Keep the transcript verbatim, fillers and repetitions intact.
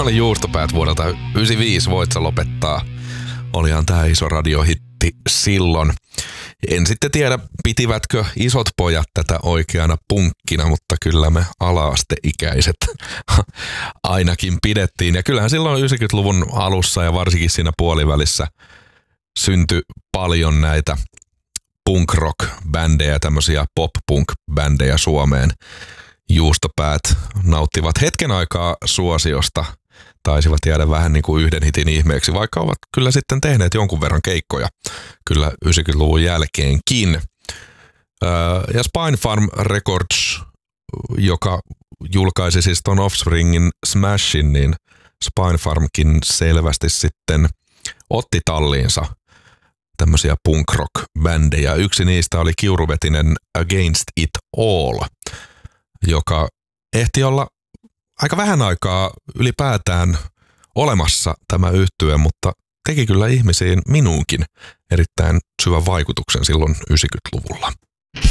oli Juustopäät vuodelta yhdeksänkymmentäviisi, Voit sä lopettaa. Olihan tää iso radiohitti silloin. En sitten tiedä, pitivätkö isot pojat tätä oikeana punkkina, mutta kyllä me ala-asteikäiset ainakin pidettiin. Ja kyllähän silloin yhdeksänkymmentäluvun alussa ja varsinkin siinä puolivälissä syntyi paljon näitä punk-rock-bändejä, tämmöisiä pop-punk-bändejä Suomeen. Juustopäät nauttivat hetken aikaa suosiosta, taisivat jäädä vähän niin kuin yhden hitin ihmeeksi, vaikka ovat kyllä sitten tehneet jonkun verran keikkoja kyllä yhdeksänkymmentäluvun jälkeenkin. Ja Spinefarm Records, joka julkaisi siis ton Offspringin Smashin, niin Spinefarmkin selvästi sitten otti talliinsa tämmöisiä punk-rock-bändejä. Yksi niistä oli kiuruvetinen Against It All, joka ehti olla aika vähän aikaa ylipäätään olemassa tämä yhtye, mutta teki kyllä ihmisiin minuunkin erittäin syvän vaikutuksen silloin yhdeksänkymmentäluvulla.